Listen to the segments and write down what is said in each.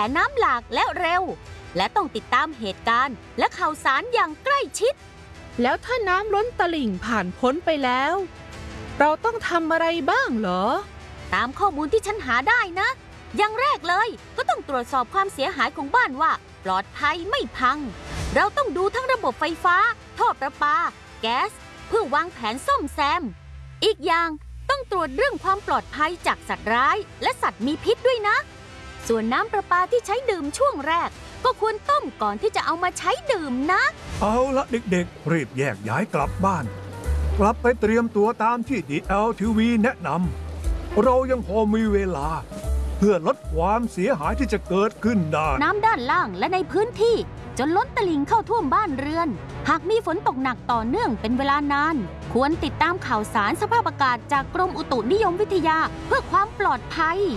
น้ำหลากและเร็วและต้องติดตามเหตุการณ์และข่าวสารอย่างใกล้ชิดแล้วถ้าน้ำล้นตลิ่งผ่านพ้นไปแล้วเราต้องทำอะไรบ้างเหรอตามข้อมูลที่ฉันหาได้นะอย่างแรกเลยก็ต้องตรวจสอบความเสียหายของบ้านว่าปลอดภัยไม่พังเราต้องดูทั้งระบบไฟฟ้าท่อประปาแก๊สเพื่อวางแผนซ่อมแซมอีกอย่างต้องตรวจเรื่องความปลอดภัยจากสัตว์ร้ายและสัตว์มีพิษด้วยนะส่วนน้ำประปาที่ใช้ดื่มช่วงแรกก็ควรต้มก่อนที่จะเอามาใช้ดื่มนะเอาละเด็กๆรีบแยกย้ายกลับบ้านกลับไปเตรียมตัวตามที่ DLTV แนะนำเรายังพอมีเวลาเพื่อลดความเสียหายที่จะเกิดขึ้นได้น้ำด้านล่างและในพื้นที่จนล้นตลิ่งเข้าท่วมบ้านเรือนหากมีฝนตกหนักต่อเนื่องเป็นเวลานานควรติดตามข่าวสารสภาพอากาศจากกรมอุตุนิยมวิทยาเพื่อความปลอดภัย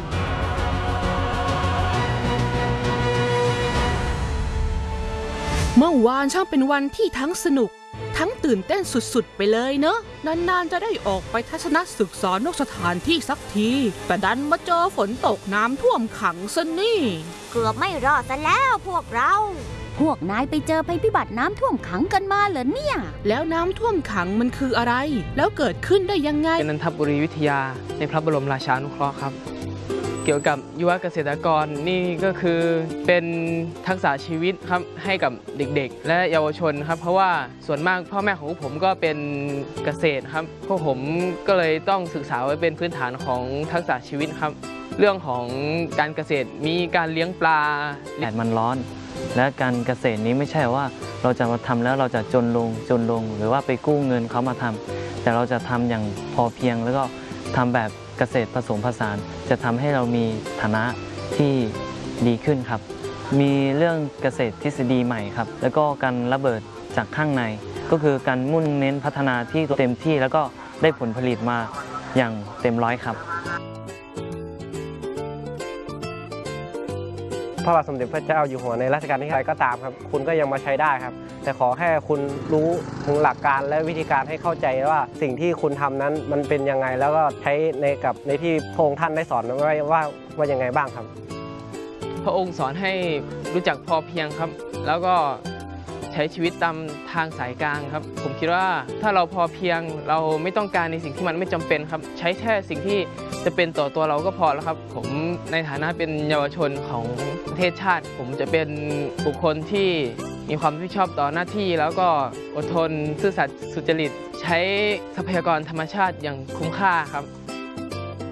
เมื่อวานช่างเป็นวันที่ทั้งสนุกทั้งตื่นเต้นสุดๆไปเลยเนอะนานๆจะได้ออกไปทัศนศึกษานอกสถานที่สักทีแต่ดันมาเจอฝนตกน้ำท่วมขังซะนี่เกือบไม่รอดซะแล้วพวกนายไปเจอภัยพิบัติน้ำท่วมขังกันมาเหรอเนี่ยแล้วน้ำท่วมขังมันคืออะไรแล้วเกิดขึ้นได้ยังไงเป็นนันทบุรีวิทยาในพระบรมราชานุเคราะห์ครับเกี่ยวกับยุวเกษตรกรนี่ก็คือเป็นทักษะชีวิตครับให้กับเด็กๆและเยาวชนครับเพราะว่าส่วนมากพ่อแม่ของผมก็เป็นเกษตรครับพวกผมก็เลยต้องศึกษาไว้เป็นพื้นฐานของทักษะชีวิตครับเรื่องของการเกษตรมีการเลี้ยงปลาแดดมันร้อนและการเกษตรนี้ไม่ใช่ว่าเราจะมาทำแล้วเราจะจนลงหรือว่าไปกู้เงินเขามาทำแต่เราจะทำอย่างพอเพียงแล้วก็ทำแบบเกษตรผสมผสานจะทำให้เรามีฐานะที่ดีขึ้นครับมีเรื่องเกษตรทฤษฎีใหม่ครับแล้วก็การระเบิดจากข้างในก็คือการมุ่งเน้นพัฒนาที่เต็มที่แล้วก็ได้ผลผลิตมาอย่างเต็มร้อยครับพระบาทสมเด็จพระเจ้าอยู่หัวในรัชกาลที่ใครก็ตามครับคุณก็ยังมาใช้ได้ครับแต่ขอแค่คุณรู้ถึงหลักการและวิธีการให้เข้าใจว่าสิ่งที่คุณทำนั้นมันเป็นยังไงแล้วก็ใช้ในที่พระองค์ท่านได้สอนไว้ว่ายังไงบ้างครับพระองค์สอนให้รู้จักพอเพียงครับแล้วก็ใช้ชีวิตตามทางสายกลางครับผมคิดว่าถ้าเราพอเพียงเราไม่ต้องการในสิ่งที่มันไม่จำเป็นครับใช้แค่สิ่งที่จะเป็นต่อตัวเราก็พอแล้วครับผมในฐานะเป็นเยาวชนของประเทศชาติผมจะเป็นบุคคลที่มีความรับผิดชอบต่อหน้าที่แล้วก็อดทนซื่อสัตย์สุจริตใช้ทรัพยากรธรรมชาติอย่างคุ้มค่าครับ